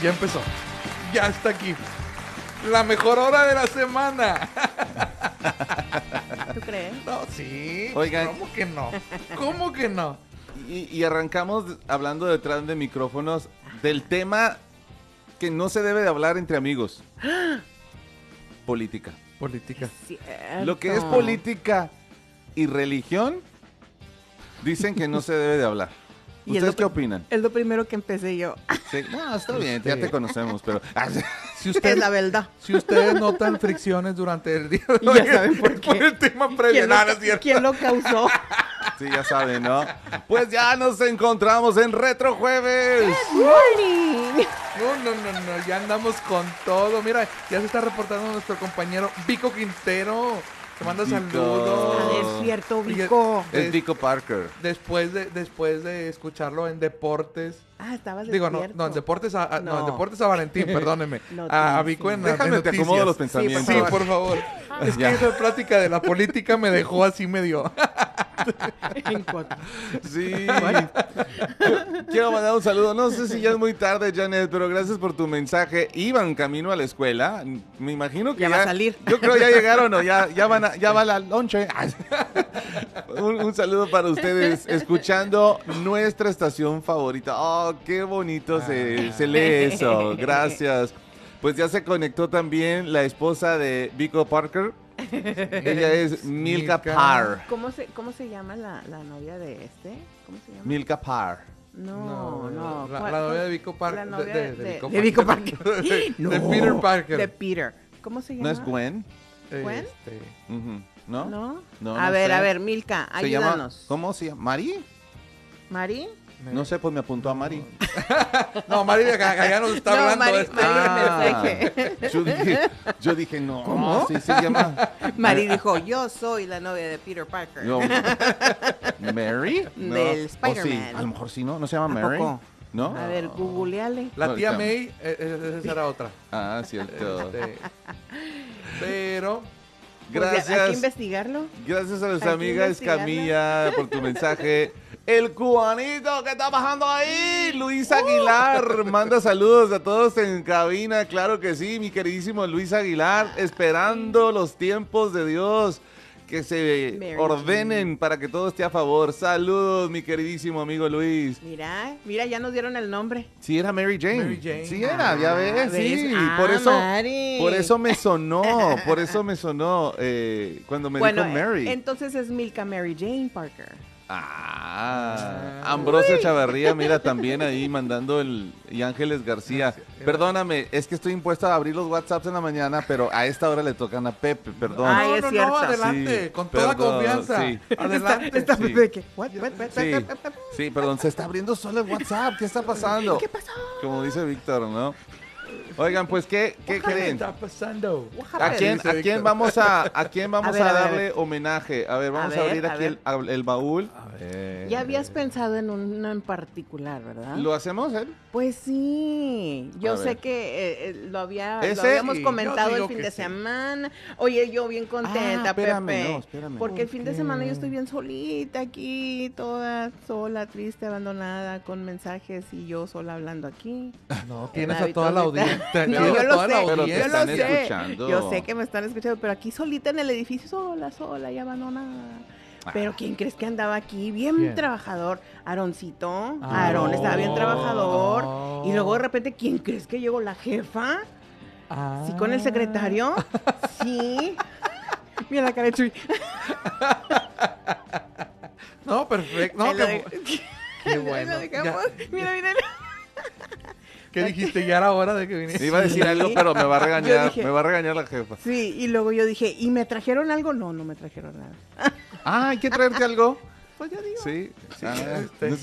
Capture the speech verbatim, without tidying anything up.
Ya empezó. Ya está aquí. La mejor hora de la semana. ¿Tú crees? No, sí. Oigan. ¿Cómo que no? ¿Cómo que no? Y, y arrancamos hablando detrás de micrófonos del tema que no se debe de hablar entre amigos. Política. Política. Cierto. Lo que es política y religión, dicen que no se debe de hablar. Y es ¿Ustedes lo qué pr- opinan? Es lo primero que empecé yo. Sí. No, está bien, Sí. ya te conocemos, pero... Si Es usted, la verdad. si ustedes notan fricciones durante el día de Y hoy, ya saben por es qué. el tema previo. ¿Quién, No, lo, no es cierto. quién lo causó? Sí, ya saben, ¿no? Pues ya nos encontramos en Retro Jueves. ¡Morning! No, no, no, no, ya andamos con todo. Mira, ya se está reportando nuestro compañero Vico Quintero. Te manda Vico. saludos. Ah, es cierto, Vico. Es Vico Parker. Después de, después de escucharlo en Deportes. Ah, estabas Digo, no, despierto. no, en Deportes a, a- no. en No. Deportes a Valentín, perdóneme. No, a, a sí, Vico sí. en Déjame, en te noticias. acomodo los Sí, pensamientos. Sí, por favor. Es que Ya. esa plática de la política me dejó así medio. En cuatro. Sí. Quiero mandar un saludo. No sé si ya es muy tarde, Janet, pero gracias por tu mensaje. Iban camino a la escuela. Me imagino que Ya ya, va a salir. Yo creo ya llegaron o ya, ya van a, ya va la lonche. un, un saludo para ustedes, escuchando nuestra estación favorita. Oh, qué bonito se, Ah. se lee eso. Gracias. Pues ya se conectó también la esposa de Vico Parker. Ella es Milka Milka. Parr. ¿Cómo se, ¿Cómo se llama la, la novia de este? ¿Cómo se llama? Milka Parr. No, no. La, ¿cuál- la novia cuál- de Vico Parker. La novia de, de, de Vico de Vico Parker. Parker. De No. Peter Parker. De Peter. ¿Cómo se llama? ¿No es Gwen? ¿Gwen? Este, Ujú. ¿No? ¿No? No, a no ver, sé. a ver, Milka, Se llama, ayúdanos. ¿cómo se llama? ¿Mari? ¿Mari? No sé, pues me apuntó a Mari. No, María ya nos está No, hablando Mari- este. Mari- Ah, mensaje. yo dije, yo dije, no, ¿Cómo? sí se llama. Mari dijo, yo soy la novia de Peter Parker. No, ¿Mary? No. Del ¿O sí? Spider-Man. A lo mejor sí, ¿no? ¿No se llama ¿A Mary? poco? ¿No? A ver, googleale. La tía Ahorita. May, eh, eh, esa era otra. Ah, cierto. Este, pero, Pues, ¿hay que Gracias. investigarlo? Gracias a nuestra Hay que amiga investigarla. Escamilla por tu mensaje. El cubanito que está bajando ahí, Luis Aguilar, manda saludos a todos en cabina, claro que sí, mi queridísimo Luis Aguilar, esperando los tiempos de Dios que se Mary ordenen Jane. para que todo esté a favor. Saludos, mi queridísimo amigo Luis. Mira, mira, ya nos dieron el nombre. Sí era Mary Jane. Mary Jane. Sí era, ya Ah, ves, sí. ¿ves? Ah, por eso, Mari. por eso me sonó, por eso me sonó eh, cuando me Bueno, dijo Mary. eh, entonces es Milka Mary Jane Parker. Ah, Ah. Ambrosio Chavarría, mira, también ahí mandando el... Y Ángeles García. Perdóname, es que estoy impuesto a abrir los WhatsApps en la mañana, pero a esta hora le tocan a Pepe, perdón. Ay, no, es no, cierto. no, adelante, Sí, con toda perdón, confianza. sí. Adelante. Está Sí. Pepe de que, what, what, what, Sí, what, what, what, sí, perdón, se está abriendo solo el WhatsApp, ¿qué está pasando? ¿Qué pasó? Como dice Víctor, ¿no? Oigan, pues, ¿qué, qué ¿Qué creen? está pasando? What ¿A happened? quién, dice ¿A Víctor. quién vamos a, a quién vamos A ver, a, a ver, a darle ver. homenaje? A ver, vamos a, ver, abrir a aquí el, el baúl. Eh, Ya habías pensado en uno en particular, ¿verdad? ¿Lo hacemos, él? Pues sí, yo A sé ver. que eh, eh, lo, había, lo Ese, habíamos y comentado yo el digo fin que de sí. semana. Oye, yo bien contenta, Ah, espérame, Pepe. no, espérame. Porque el ¿Por fin de qué? semana yo estoy bien solita aquí, toda sola, triste, abandonada, con mensajes y yo sola hablando aquí. No, tienes En a toda la hábitos de- audiencia. No, tienes yo a lo toda la sé, Pero te yo lo están sé. escuchando. Yo sé que me están escuchando, pero aquí solita en el edificio, sola, sola y abandonada. Pero ¿quién crees que andaba aquí? Bien ¿Quién? trabajador. Aaroncito. Ah. Aarón estaba bien trabajador. Oh. Y luego de repente, ¿quién crees que llegó? ¿La jefa? Ah. ¿Sí con el secretario? Sí. Mira la cara de Chuy. No, perfecto. No, Ahí lo qué, de- bu- qué bueno. Lo dejamos. Ya- Mira, mira. ¿Qué dijiste? Ya era hora de que viniera. Iba a decir Sí. algo, pero me va a Yo regañar, dije- me va a regañar la jefa. Sí, y luego yo dije, ¿y me trajeron algo? No, no me trajeron nada. Ah, ¿hay que traerte algo? Pues yo digo. Sí. Sí, Ah, este, no